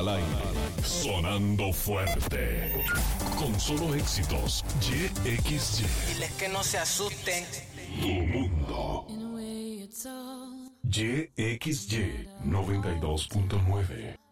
al aire, sonando fuerte, con solo éxitos. YXY. Diles que no se asusten. Tu mundo. YXY 92.9.